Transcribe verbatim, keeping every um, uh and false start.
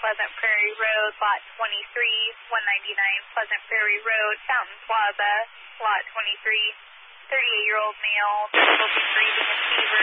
Pleasant Prairie Road, Lot twenty-three, one ninety-nine Pleasant Prairie Road, Fountain Plaza, Lot twenty-three, thirty-eight-year-old male, difficulty breathing and fever.